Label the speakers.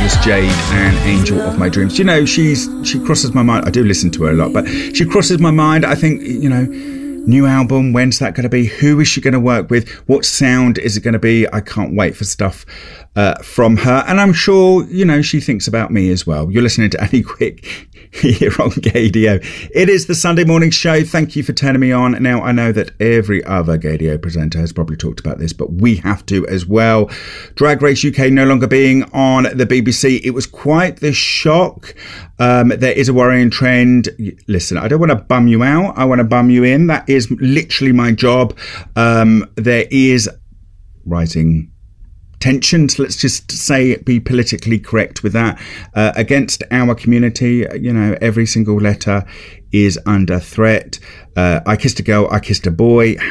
Speaker 1: Fabulous Jade and Angel of My Dreams. You know, she crosses my mind. I do listen to her a lot, but she crosses my mind. I think, you know, new album, when's that going to be? Who is she going to work with? What sound is it going to be? I can't wait for stuff from her. And I'm sure, you know, she thinks about me as well. You're listening to Annie Quick here on Gaydio. It is the Sunday morning show. Thank you for turning me on. Now, I know that every other Gaydio presenter has probably talked about this, but we have to as well. Drag Race UK no longer being on the BBC. It was quite the shock. There is a worrying trend. Listen, I don't want to bum you out. I want to bum you in. That is literally my job. There is rising tensions, let's just say, be politically correct with that, against our community. You know, every single letter is under threat. I kissed a girl, I kissed a boy.